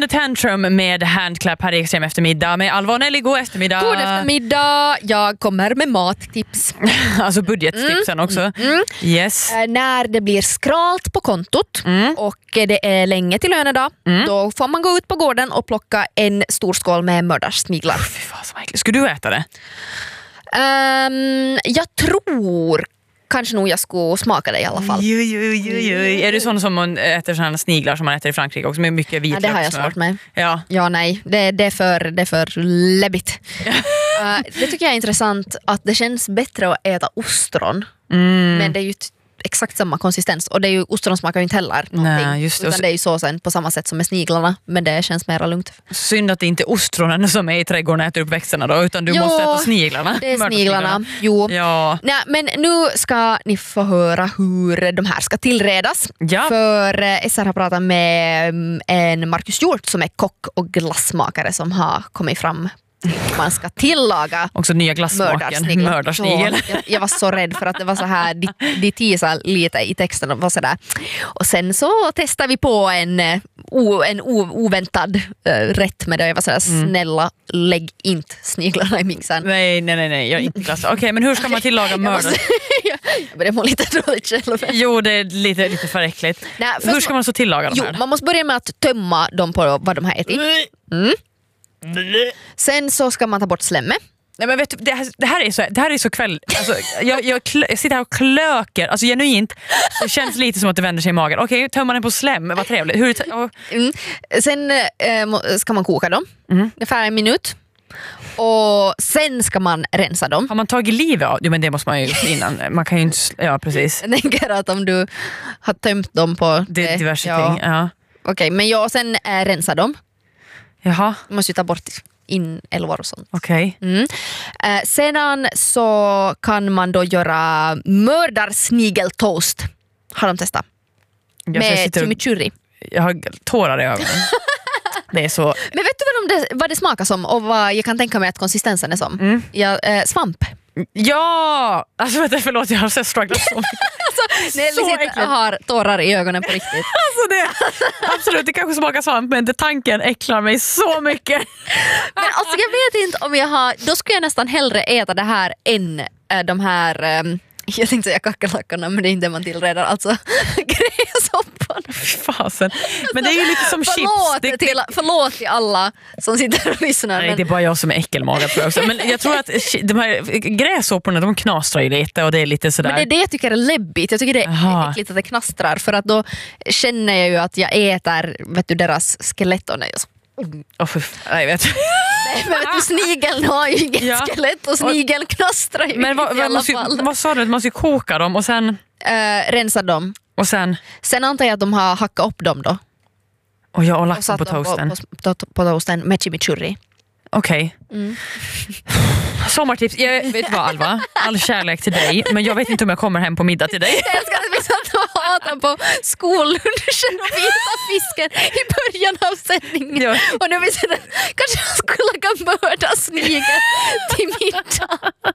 Sunder Tantrum med Handclap här i Extrem eftermiddag med Alva och Nelly. God eftermiddag. God eftermiddag. Jag kommer med mattips. Alltså budgettipsen också. Yes. När det blir skralt på kontot och det är länge till lönedag, då får man gå ut på gården och plocka en stor skål med mördarsniglar. Fy fan så äckligt. Ska du äta det? Jag tror kanske nog jag skulle smaka det i alla fall. Är du sån som man äter sådana sniglar som man äter i Frankrike också med mycket vitlök? Det har jag svårt med. Ja, nej. Det är för läbbigt. Det tycker jag är intressant att det känns bättre att äta ostron. Men det är ju exakt samma konsistens. Och det är ju, ostron smakar ju inte heller någonting. Nej, just det. Utan det är ju såsen på samma sätt som med sniglarna. Men det känns mera lugnt. Synd att det inte är ostronen som är i trädgården och äter upp växterna då, utan du måste äta sniglarna. Det är sniglarna. Jo. Ja. Nej, men nu ska ni få höra hur de här ska tillredas. Ja. För SR har pratat med en Marcus Hjort som är kock och glassmakare som har kommit fram. Man ska tillaga också nya glassmaken. Mördarsnigel. Jag var så rädd för att det var så här, de teasar lite i texten och var så där. Och sen så testar vi på en oväntad rätt med det. Jag var så där, snälla, lägg inte sniglarna i mixen. Nej, jag är inte glass. Okej, men hur ska man tillaga mördar? Jag börjar må lite dåligt själv. Jo, det är lite för äckligt. Nej, hur ska man så tillaga dem här? Man måste börja med att tömma dem på vad de har ätit. Sen så ska man ta bort slemmet. Nej, men vet du, det här är så kväll. Alltså, jag sitter här och klöker. Alltså genuint. Det känns lite som att det vänder sig i magen. Okej, tömmer den på slem. Vad trevligt. Sen ska man koka dem. Ungefär 1 minut. Och sen ska man rensa dem. Har man tagit livet av? Jo, men det måste man ju gjort innan. Man kan ju inte... Ja, precis. Jag tänker att om du har tömt dem på diverse ting. Ja. Okej, men jag sen rensa dem. Jaha. Man måste ju ta bort inälvor och sånt. Okej. Sedan så kan man då göra mördarsnigeltoast. Har de testat? Med chimichurri. Jag har tårar i ögonen. Det är så... Men vet du vad det smakar som och vad jag kan tänka mig att konsistensen är som? Svamp. Ja! Alltså förlåt, jag har så strugglat så mycket. Jag har tårar i ögonen på riktigt. Alltså absolut, det kanske smakar svamp, men tanken äcklar mig så mycket. Men alltså jag vet inte om då skulle jag nästan hellre äta det här än de här... Jag tänkte säga kackerlackorna, men det är inte det man tillredar. Alltså gräshoppan. Fasen. Men det är ju lite som chips. Förlåt till alla som sitter och lyssnar. Nej, det är bara jag som är äckelmagad tror jag också. Men jag tror att de här gräshopporna, de knastrar ju lite och det är lite sådär. Men det är det jag tycker är läbbigt. Jag tycker det är äckligt att det knastrar. För att då känner jag ju att jag äter deras skelett. Och nej, jag vet. Men vet du, snigeln har ju inget skelett och snigeln knastrar ju. Men vad sa du? Man ska koka dem och sen... rensa dem. Och sen antar jag att de har hackat upp dem då. Och lagt dem på toasten. På toasten med chimichurri. Okej. Sommartips. Jag vet vad, Alva. All kärlek till dig. Men jag vet inte om jag kommer hem på middag till dig. Jag ska att vi satt och hata på skollunchen och vita fisken i början av sändningen. Ja. Och nu vi säger kanske jag skulle lägga mördarsnigel till middag.